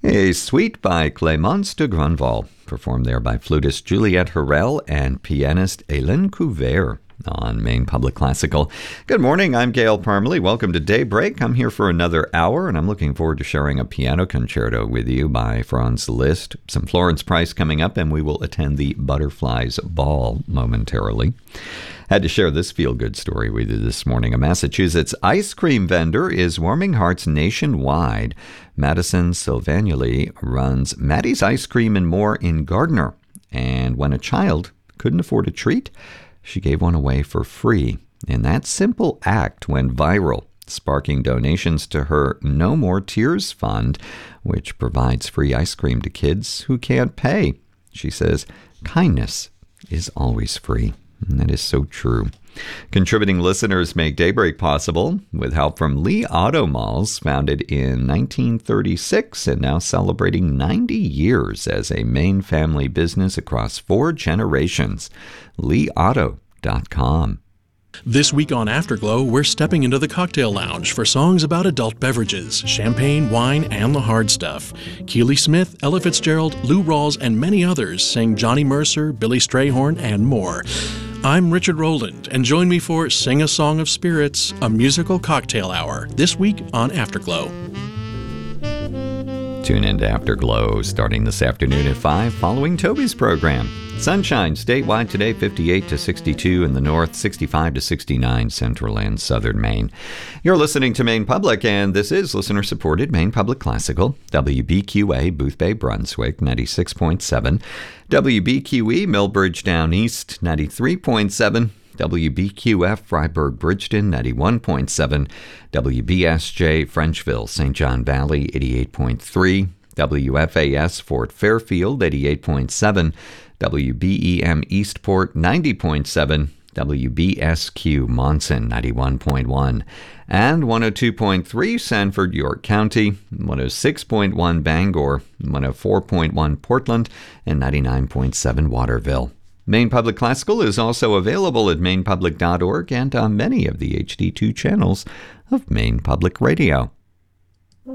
A suite by Clémence de Grandval, performed there by flutist Juliette Harel and pianist Hélène Couvert on Maine Public Classical. Good morning, I'm Gail Parmalee. Welcome to Daybreak. I'm here for another hour, and I'm looking forward to sharing a piano concerto with you by Franz Liszt. Some Florence Price coming up, and we will attend the Butterflies Ball momentarily. Had to share this feel-good story with you this morning. A Massachusetts ice cream vendor is warming hearts nationwide. Madison Silvanuli runs Maddie's Ice Cream and More in Gardner. And when a child couldn't afford a treat, she gave one away for free. And that simple act went viral, sparking donations to her No More Tears Fund, which provides free ice cream to kids who can't pay. She says, kindness is always free. And that is so true. Contributing listeners make Daybreak possible with help from Lee Auto Malls, founded in 1936 and now celebrating 90 years as a Maine family business across 4 generations. LeeAuto.com. This week on Afterglow, we're stepping into the cocktail lounge for songs about adult beverages, champagne, wine, and the hard stuff. Keely Smith, Ella Fitzgerald, Lou Rawls, and many others sing Johnny Mercer, Billy Strayhorn, and more. I'm Richard Rowland, and join me for Sing a Song of Spirits, a musical cocktail hour, this week on Afterglow. Tune in to Afterglow starting this afternoon at 5 following Toby's program. Sunshine statewide today, 58 to 62 in the north, 65 to 69 central and southern Maine. You're listening to Maine Public, and this is listener-supported Maine Public Classical, WBQA, Boothbay, Brunswick, 96.7, WBQE, Millbridge Down East, 93.7, WBQF, Freiburg, Bridgeton, 91.7, WBSJ, Frenchville, St. John Valley, 88.3, WFAS, Fort Fairfield, 88.7, WBEM Eastport, 90.7, WBSQ Monson, 91.1, and 102.3 Sanford, York County, 106.1 Bangor, 104.1 Portland, and 99.7 Waterville. Maine Public Classical is also available at mainepublic.org and on many of the HD2 channels of Maine Public Radio.